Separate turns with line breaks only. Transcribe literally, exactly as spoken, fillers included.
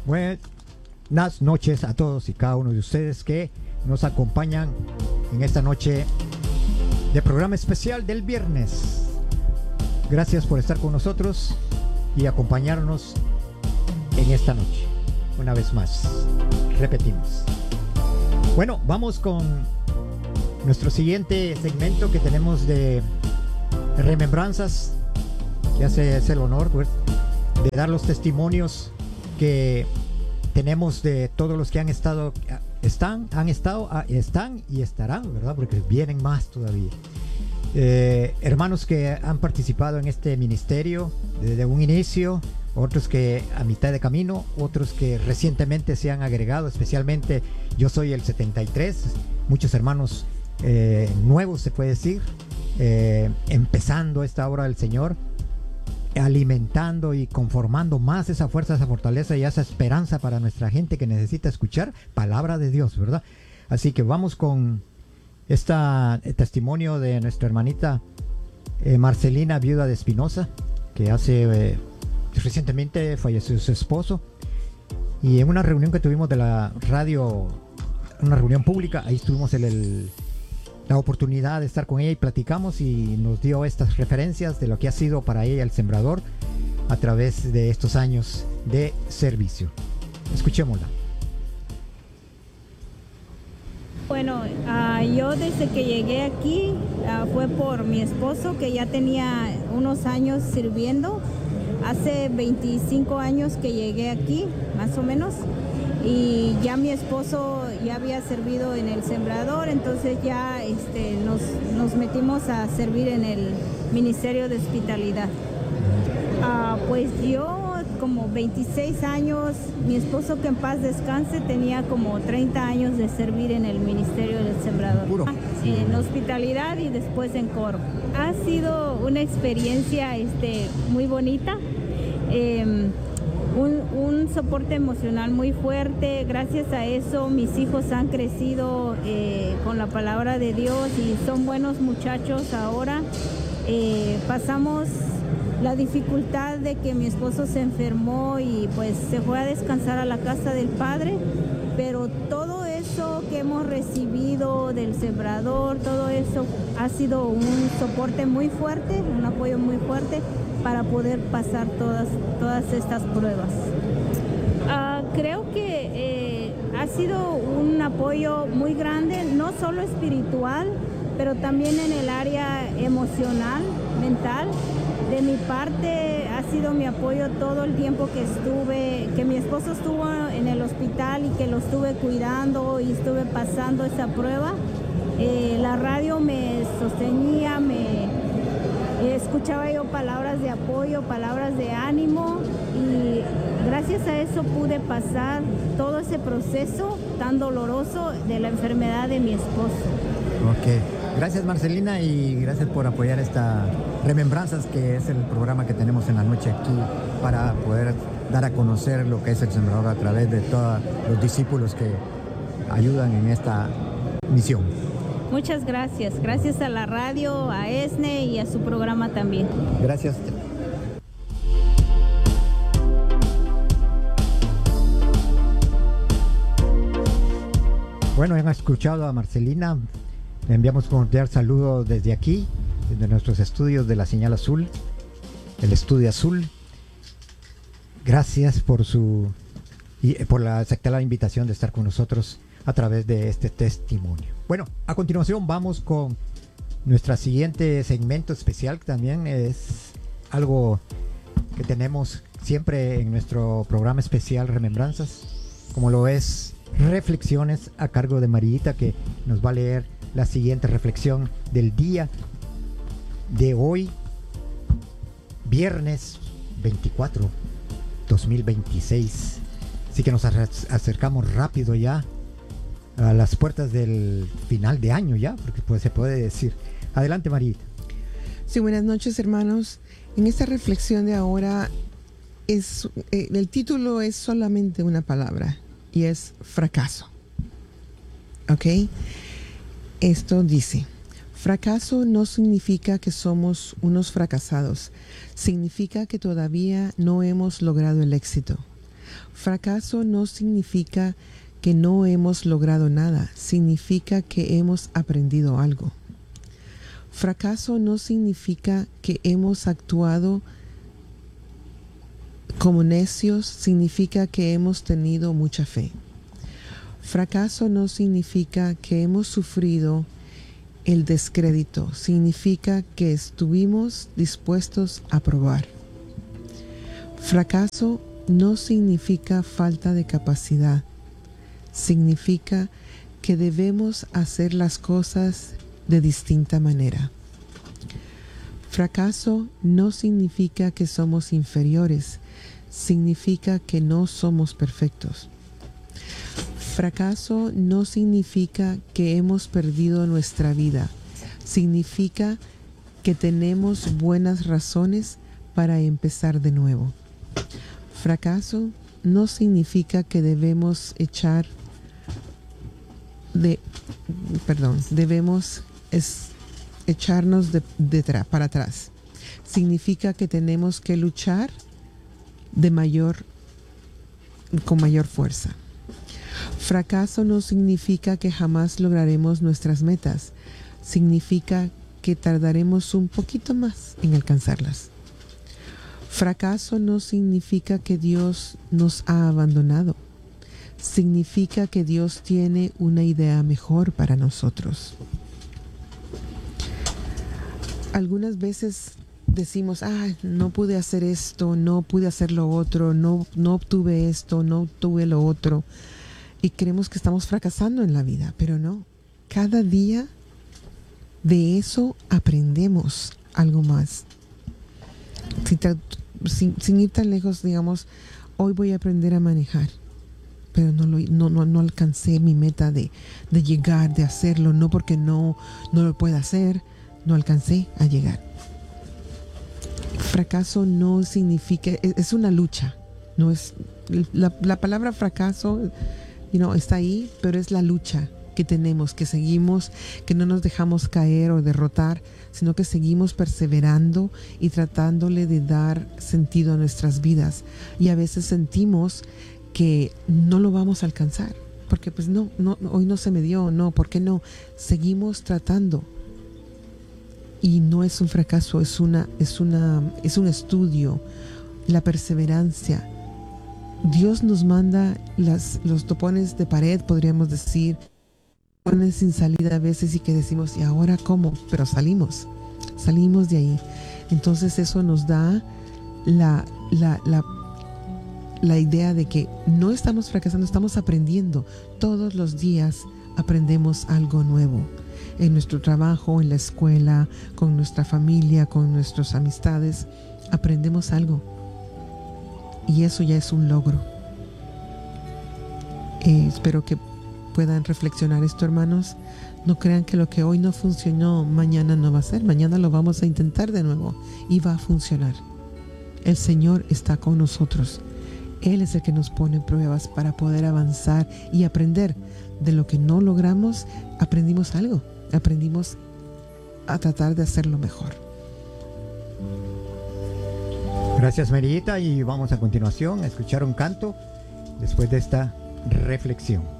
Buenas noches a todos y cada uno de ustedes que nos acompañan en esta noche de programa especial del viernes. Gracias por estar con nosotros y acompañarnos en esta noche. Una vez más, repetimos. Bueno, vamos con nuestro siguiente segmento que tenemos de remembranzas, que hace es el honor pues, de dar los testimonios que tenemos de todos los que han estado, están, han estado, están y estarán, ¿verdad? Porque vienen más todavía. Eh, hermanos que han participado en este ministerio desde un inicio, otros que a mitad de camino, otros que recientemente se han agregado, especialmente yo soy el setenta y tres, muchos hermanos eh, nuevos se puede decir, eh, empezando esta obra del Señor, alimentando y conformando más esa fuerza, esa fortaleza y esa esperanza para nuestra gente que necesita escuchar palabra de Dios, ¿verdad? Así que vamos con este testimonio de nuestra hermanita eh, Marcelina, viuda de Espinosa, que hace eh, recientemente falleció su esposo, y en una reunión que tuvimos de la radio, una reunión pública, ahí tuvimos el, el la oportunidad de estar con ella y platicamos y nos dio estas referencias de lo que ha sido para ella el sembrador a través de estos años de servicio. Escuchémosla.
Bueno, uh, yo desde que llegué aquí uh, fue por mi esposo, que ya tenía unos años sirviendo. Hace veinticinco años que llegué aquí, más o menos. Y ya mi esposo ya había servido en el sembrador, entonces ya este, nos, nos metimos a servir en el Ministerio de Hospitalidad. Uh, pues yo como veintiséis años, mi esposo que en paz descanse tenía como treinta años de servir en el Ministerio del Sembrador. Puro. En hospitalidad y después en coro. Ha sido una experiencia este, muy bonita. Eh, Un, un soporte emocional muy fuerte. Gracias a eso mis hijos han crecido eh, con la palabra de Dios y son buenos muchachos ahora. Eh, pasamos la dificultad de que mi esposo se enfermó y pues se fue a descansar a la casa del Padre, pero todo eso que hemos recibido del sembrador, todo eso ha sido un soporte muy fuerte, un apoyo muy fuerte para poder pasar todas, todas estas pruebas. Uh, creo que eh, ha sido un apoyo muy grande, no solo espiritual, pero también en el área emocional, mental. De mi parte ha sido mi apoyo todo el tiempo que estuve, que mi esposo estuvo en el hospital y que lo estuve cuidando y estuve pasando esa prueba. Eh, la radio me sostenía, me escuchaba yo palabras de apoyo, palabras de ánimo, y gracias a eso pude pasar todo ese proceso tan doloroso de la enfermedad de mi esposo.
Ok, gracias Marcelina y gracias por apoyar esta Remembranzas, que es el programa que tenemos en la noche aquí para poder dar a conocer lo que es el sembrador a través de todos los discípulos que ayudan en esta misión.
Muchas gracias. Gracias a la radio, a ESNE y a su programa también.
Gracias. Bueno, han escuchado a Marcelina. Le enviamos un cordial saludo desde aquí, desde nuestros estudios de la Señal Azul, el Estudio Azul. Gracias por su y por la, aceptar la invitación de estar con nosotros a través de este testimonio. Bueno, a continuación vamos con nuestro siguiente segmento especial, que también es algo que tenemos siempre en nuestro programa especial Remembranzas, como lo es Reflexiones, a cargo de Marita, que nos va a leer la siguiente reflexión del día de hoy, viernes veinticuatro, dos mil veintiséis. Así que nos acercamos rápido ya a las puertas del final de año ya, porque pues se puede decir. Adelante, Marita.
Sí, buenas noches, hermanos. En esta reflexión de ahora, es, eh, el título es solamente una palabra, y es fracaso. ¿Ok? Esto dice: fracaso no significa que somos unos fracasados, significa que todavía no hemos logrado el éxito. Fracaso no significa que no hemos logrado nada, significa que hemos aprendido algo. Fracaso no significa que hemos actuado como necios, significa que hemos tenido mucha fe. Fracaso no significa que hemos sufrido el descrédito, significa que estuvimos dispuestos a probar. Fracaso no significa falta de capacidad, significa que debemos hacer las cosas de distinta manera. Fracaso no significa que somos inferiores, significa que no somos perfectos. Fracaso no significa que hemos perdido nuestra vida, significa que tenemos buenas razones para empezar de nuevo. Fracaso no significa que debemos echar de, perdón, debemos es, echarnos de, de tra, para atrás. Significa que tenemos que luchar de mayor, con mayor fuerza. Fracaso no significa que jamás lograremos nuestras metas. Significa que tardaremos un poquito más en alcanzarlas. Fracaso no significa que Dios nos ha abandonado. Significa que Dios tiene una idea mejor para nosotros. Algunas veces decimos, ah, no pude hacer esto, no pude hacer lo otro, no, no obtuve esto, no obtuve lo otro. Y creemos que estamos fracasando en la vida, pero no. Cada día de eso aprendemos algo más. Sin, sin, sin ir tan lejos, digamos, hoy voy a aprender a manejar, pero no, lo, no, no, no alcancé mi meta de, de llegar, de hacerlo, no porque no, no lo pueda hacer, no alcancé a llegar. Fracaso no significa, es, es una lucha, no es la, la palabra fracaso, you know, está ahí, pero es la lucha que tenemos, que seguimos, que no nos dejamos caer o derrotar, sino que seguimos perseverando y tratándole de dar sentido a nuestras vidas. Y a veces sentimos que no lo vamos a alcanzar, porque pues no, no, hoy no se me dio, no, ¿por qué no? Seguimos tratando. Y no es un fracaso, es una, es una, es un estudio, la perseverancia. Dios nos manda las, los topones de pared, podríamos decir, topones sin salida a veces, y que decimos, ¿y ahora cómo? Pero salimos, salimos de ahí. Entonces eso nos da la, la, la, la idea de que no estamos fracasando, estamos aprendiendo. Todos los días aprendemos algo nuevo. En nuestro trabajo, en la escuela, con nuestra familia, con nuestras amistades, aprendemos algo. Y eso ya es un logro. Eh, espero que puedan reflexionar esto, hermanos. No crean que lo que hoy no funcionó, mañana no va a ser. Mañana lo vamos a intentar de nuevo y va a funcionar. El Señor está con nosotros. Él es el que nos pone pruebas para poder avanzar y aprender. De lo que no logramos, aprendimos algo. Aprendimos a tratar de hacerlo mejor.
Gracias, Merita, y vamos a continuación a escuchar un canto después de esta reflexión.